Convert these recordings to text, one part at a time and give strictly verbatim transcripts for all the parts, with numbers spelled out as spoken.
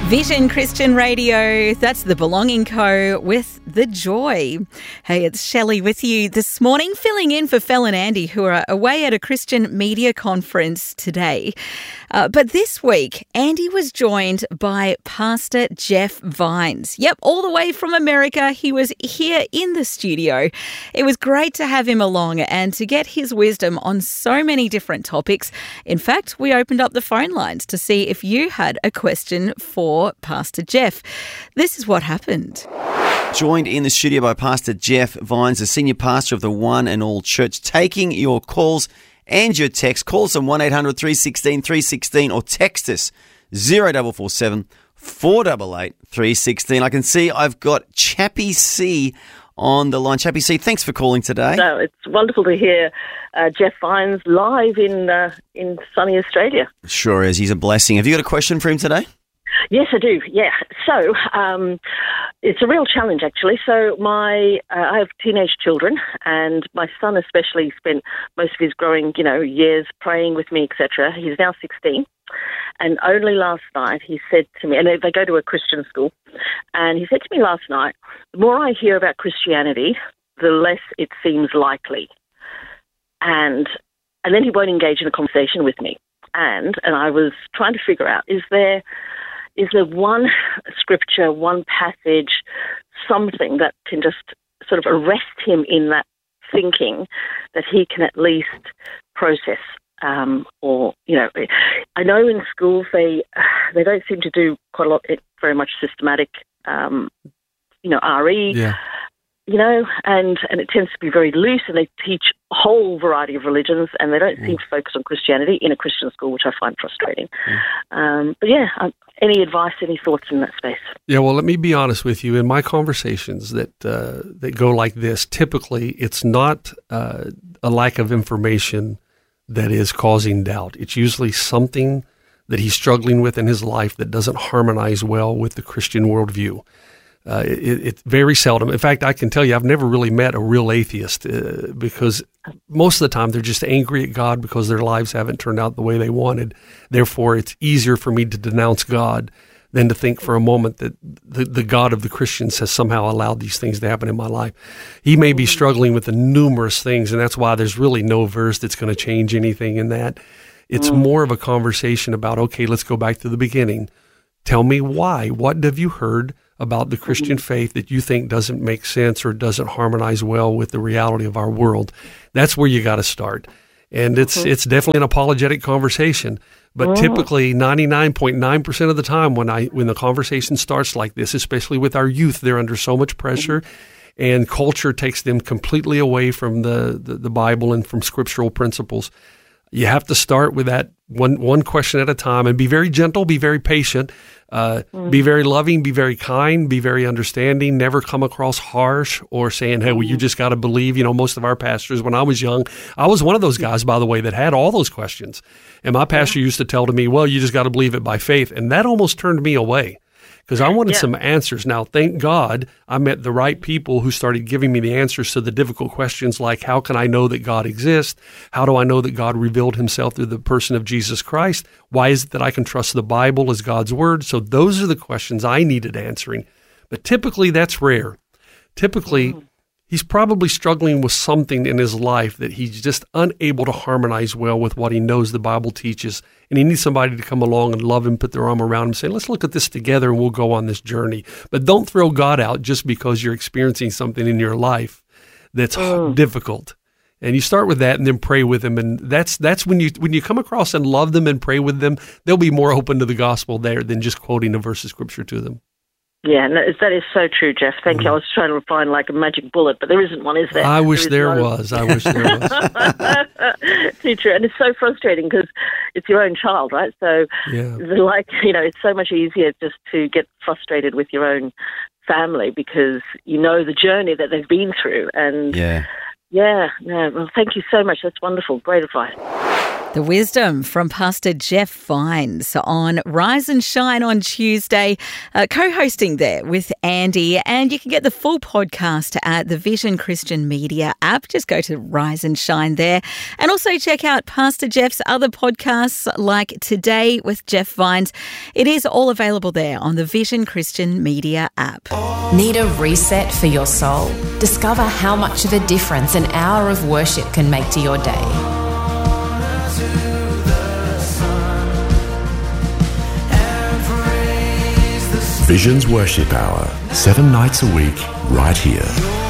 Vision Christian Radio, that's the Belonging Co. with The Joy. Hey, it's Shelley with you this morning, filling in for Fel and Andy, who are away at a Christian media conference today. Uh, but this week, Andy was joined by Pastor Jeff Vines. Yep, all the way from America. He was here in the studio. It was great to have him along and to get his wisdom on so many different topics. In fact, we opened up the phone lines to see if you had a question for Pastor Jeff. This is what happened. Joined in the studio by Pastor Jeff Vines, the senior pastor of the One and All Church, taking your calls and your texts. Call us on one eight hundred three one six three one six or text us zero four four seven four eight eight three one six. I can see I've got Chappie C on the line. Chappie C, thanks for calling today. No, it's wonderful to hear uh, Jeff Vines live in uh, in sunny Australia. Sure is. He's a blessing. Have you got a question for him today? Yes, I do. Yeah. So um, it's a real challenge, actually. So my uh, I have teenage children, and my son especially spent most of his growing, you know, years praying with me, et cetera. He's now sixteen, and only last night he said to me, and they, they go to a Christian school, and he said to me last night, the more I hear about Christianity, the less it seems likely, and and then he won't engage in a conversation with me, and and I was trying to figure out, is there Is there one scripture, one passage, something that can just sort of arrest him in that thinking that he can at least process? Um, or, you know, I know in schools they they don't seem to do quite a lot, very much systematic, um, you know, R E. Yeah. You know, and, and it tends to be very loose, and they teach a whole variety of religions, and they don't mm. seem to focus on Christianity in a Christian school, which I find frustrating. Mm. Um, but yeah, um, any advice, any thoughts in that space? Yeah, well, let me be honest with you. In my conversations that uh, that go like this, typically it's not uh, a lack of information that is causing doubt. It's usually something that he's struggling with in his life that doesn't harmonize well with the Christian worldview. Uh, it, it's very seldom. In fact, I can tell you, I've never really met a real atheist uh, because most of the time they're just angry at God because their lives haven't turned out the way they wanted. Therefore, it's easier for me to denounce God than to think for a moment that the, the God of the Christians has somehow allowed these things to happen in my life. He may be struggling with the numerous things, and that's why there's really no verse that's going to change anything in that. It's more of a conversation about, okay, let's go back to the beginning. Tell me why. What have you heard about the Christian faith that you think doesn't make sense or doesn't harmonize well with the reality of our world? That's where you got to start. And it's mm-hmm. it's definitely an apologetic conversation. But mm-hmm. typically ninety-nine point nine percent of the time when I when the conversation starts like this, especially with our youth, they're under so much pressure mm-hmm. and culture takes them completely away from the, the, the Bible and from scriptural principles. You have to start with that one one question at a time and be very gentle, be very patient, uh, mm. be very loving, be very kind, be very understanding, never come across harsh or saying, hey, well, you just got to believe. You know, most of our pastors, when I was young, I was one of those guys, by the way, that had all those questions. And my pastor used to tell to me, well, you just got to believe it by faith. And that almost turned me away. Because I wanted yeah. some answers. Now, thank God I met the right people who started giving me the answers to the difficult questions like, how can I know that God exists? How do I know that God revealed himself through the person of Jesus Christ? Why is it that I can trust the Bible as God's word? So those are the questions I needed answering. But typically that's rare. Typically, mm. he's probably struggling with something in his life that he's just unable to harmonize well with what he knows the Bible teaches. And he needs somebody to come along and love him, put their arm around him, say, let's look at this together and we'll go on this journey. But don't throw God out just because you're experiencing something in your life that's mm. difficult. And you start with that and then pray with them. And that's that's when you when you come across and love them and pray with them, they'll be more open to the gospel there than just quoting a verse of scripture to them. Yeah, no, that is so true, Jeff. Thank mm. you. I was trying to find like a magic bullet, but there isn't one, is there? I wish there, there was. I wish there was. Too true. And it's so frustrating because it's your own child, right? So, yeah. like, you know, it's so much easier just to get frustrated with your own family because you know the journey that they've been through. And yeah, yeah, no, well, thank you so much. That's wonderful. Great advice. The wisdom from Pastor Jeff Vines on Rise and Shine on Tuesday, uh, co-hosting there with Andy. And you can get the full podcast at the Vision Christian Media app. Just go to Rise and Shine there. And also check out Pastor Jeff's other podcasts like Today with Jeff Vines. It is all available there on the Vision Christian Media app. Need a reset for your soul? Discover how much of a difference an hour of worship can make to your day. Vision's Worship Hour, seven nights a week, right here.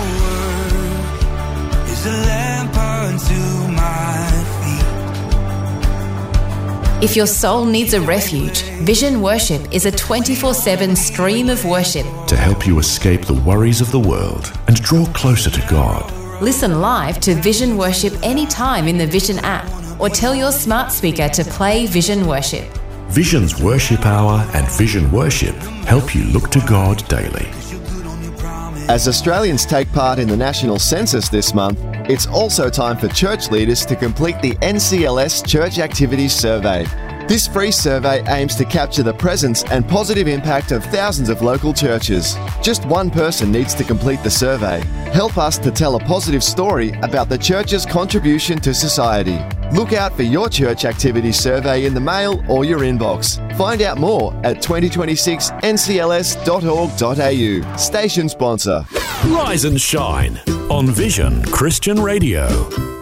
If your soul needs a refuge, Vision Worship is a twenty-four seven stream of worship to help you escape the worries of the world and draw closer to God. Listen live to Vision Worship anytime in the Vision app or tell your smart speaker to play Vision Worship. Vision's Worship Hour and Vision Worship help you look to God daily. As Australians take part in the national census this month, it's also time for church leaders to complete the N C L S Church Activities Survey. This free survey aims to capture the presence and positive impact of thousands of local churches. Just one person needs to complete the survey. Help us to tell a positive story about the church's contribution to society. Look out for your church activity survey in the mail or your inbox. Find out more at twenty twenty-six N C L S dot org dot A U. Station sponsor. Rise and Shine on Vision Christian Radio.